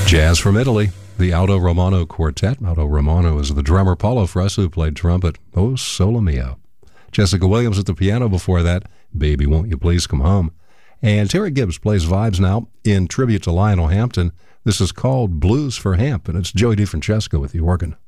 Jazz from Italy, the Aldo Romano Quartet. Aldo Romano is the drummer. Paulo Fresu played trumpet. Oh, Sole Mio. Jessica Williams at the piano before that. Baby, Won't You Please Come Home. And Terry Gibbs plays vibes now in tribute to Lionel Hampton. This is called Blues for Hamp, and it's Joey DeFrancesco with the organ.